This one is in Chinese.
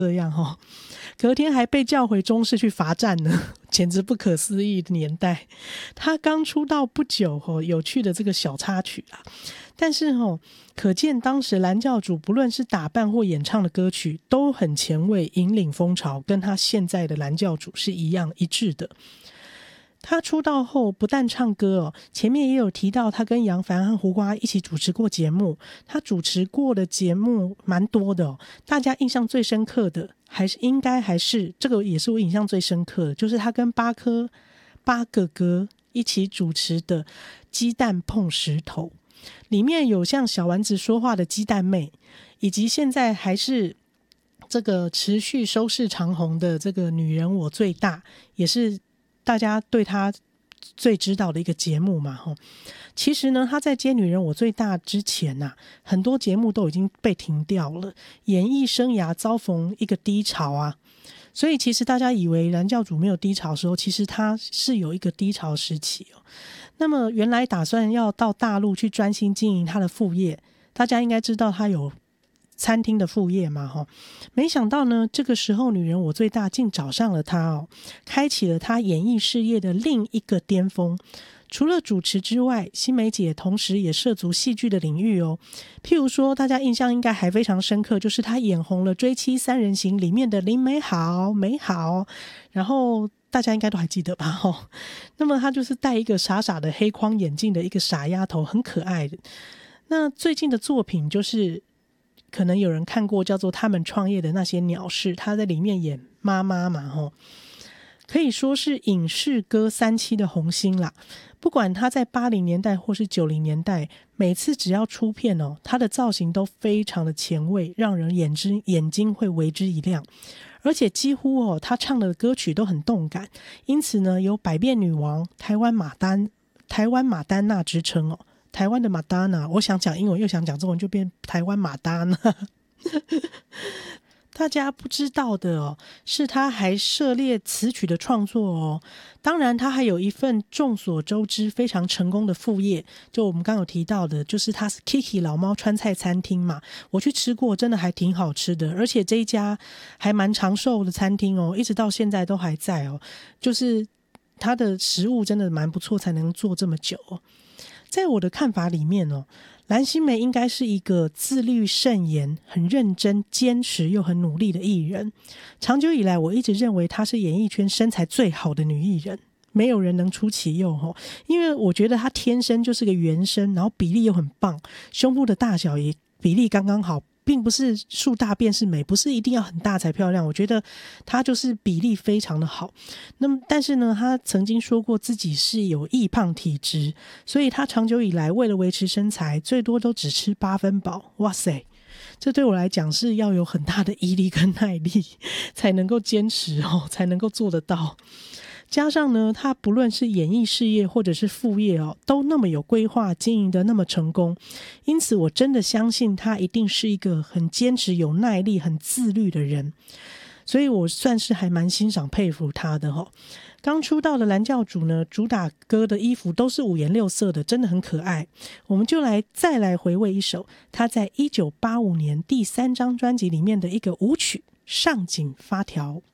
这样哦，隔天还被叫回中视去罚站呢，简直不可思议的年代。他刚出道不久哦，有趣的这个小插曲啊，但是哦，可见当时蓝教主不论是打扮或演唱的歌曲都很前卫，引领风潮，跟他现在的蓝教主是一致的。他出道后不但唱歌哦，前面也有提到他跟杨凡和胡瓜一起主持过节目，他主持过的节目蛮多的哦。大家印象最深刻的应该还是这个，也是我印象最深刻的，就是他跟八哥哥一起主持的鸡蛋碰石头，里面有像小丸子说话的鸡蛋妹，以及现在还是这个持续收视长红的这个女人我最大，也是大家对他最知道的一个节目嘛。其实呢，他在接女人我最大之前啊，很多节目都已经被停掉了，演艺生涯遭逢一个低潮啊。所以其实大家以为蓝教主没有低潮的时候，其实他是有一个低潮时期哦。那么原来打算要到大陆去专心经营他的副业，大家应该知道他有餐厅的副业嘛，没想到呢，这个时候女人我最大竟找上了他哦，开启了他演艺事业的另一个巅峰。除了主持之外，新梅姐同时也涉足戏剧的领域哦。譬如说，大家印象应该还非常深刻，就是她演红了《追妻三人行》里面的林美好，然后大家应该都还记得吧？那么她就是戴一个傻傻的黑框眼镜的一个傻丫头，很可爱的。那最近的作品就是可能有人看过，叫做《他们创业的那些鸟事》，她在里面演妈妈嘛，可以说是影视歌三栖的红星啦。不管他在80年代或是90年代，每次只要出片哦，他的造型都非常的前卫，让人眼睛会为之一亮。而且几乎哦，他唱的歌曲都很动感，因此呢，有百变女王、台湾马丹娜之称哦。台湾的马丹娜，我想讲英文又想讲中文，就变台湾马丹娜。大家不知道的哦，是他还涉猎词曲的创作哦。当然，他还有一份众所周知非常成功的副业，就我们刚有提到的，就是他是 Kiki 老猫川菜餐厅嘛。我去吃过，真的还挺好吃的，而且这一家还蛮长寿的餐厅哦，一直到现在都还在哦。就是他的食物真的蛮不错，才能做这么久哦。在我的看法里面哦，蓝心湄应该是一个自律甚严、很认真、坚持又很努力的艺人。长久以来，我一直认为她是演艺圈身材最好的女艺人，没有人能出其右哦。因为我觉得她天生就是个圆身，然后比例又很棒，胸部的大小也比例刚刚好，并不是树大便是美，不是一定要很大才漂亮。我觉得她就是比例非常的好。那么，但是呢，她曾经说过自己是有易胖体质，所以她长久以来为了维持身材，最多都只吃8分饱。哇塞！这对我来讲是要有很大的毅力跟耐力才能够坚持哦，才能够做得到。加上呢，他不论是演艺事业或者是副业哦，都那么有规划，经营的那么成功。因此我真的相信他一定是一个很坚持、有耐力、很自律的人。所以我算是还蛮欣赏佩服他的哦。刚出道的蓝教主呢，主打歌的衣服都是5颜6色的，真的很可爱。我们就再来回味一首他在1985年第3张专辑里面的一个舞曲《上紧发条》。